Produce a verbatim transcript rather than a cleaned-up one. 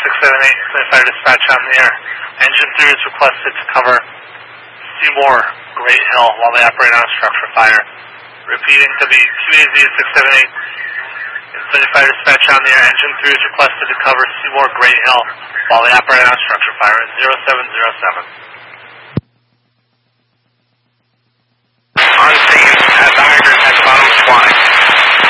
six seven eight, Fire Dispatch on the air. Engine three is requested to cover Seymour, Great Hill while they operate on a structure fire. Repeating, W Q A Z six seven eight, Fire Dispatch on the air. Engine three is requested to cover Seymour, Great Hill while they operate on a structure fire at zero seven zero seven.